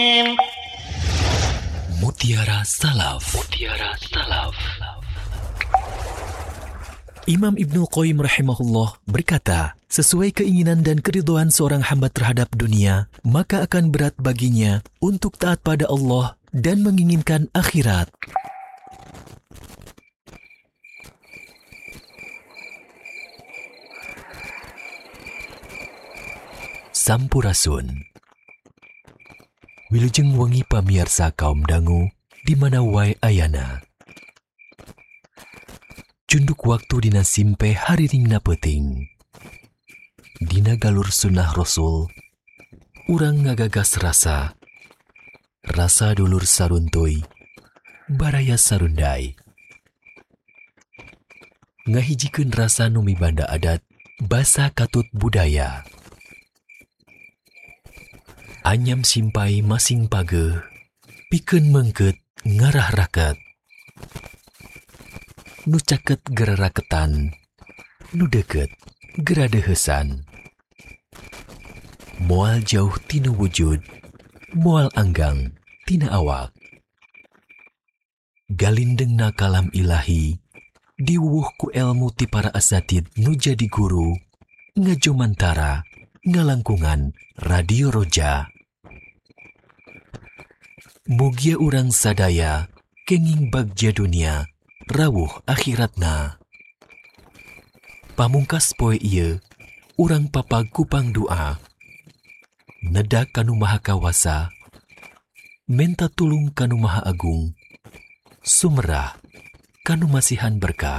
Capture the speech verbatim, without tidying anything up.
Mutiara Salaf. Mutiara Salaf. Imam Ibnu Qayyim rahimahullah berkata, sesuai keinginan dan keridhaan seorang hamba terhadap dunia, maka akan berat baginya untuk taat pada Allah dan menginginkan akhirat. Sampurasun. Wilujeng wengi pamiarsa kaum dangu di mana wae ayana. Cunduk waktu dina simpe hari ringna peting. Dina galur sunnah Rasul, urang ngagagas rasa. Rasa dulur saruntuy, baraya sarundai. Ngahijikeun rasa numi banda adat, basa katut budaya. Anyam simpai masing page, pikeun mengket ngarah raket. Nu caket gera raketan, nu deket gera dehesan. Moal jauh tina wujud, moal anggang tina awak. Galindengna kalam ilahi, diwuh ku ilmu ti para asatid nu jadi guru, ngajomantara, ngalangkungan Radio Roja. Mugia urang sadaya, kenging bagja dunia, rawuh akhiratna. Pamungkas poe ieu, urang papag kupang doa. Nedak kanu maha kawasa, menta tulung kanu maha agung, sumerah kanu masihan berkah.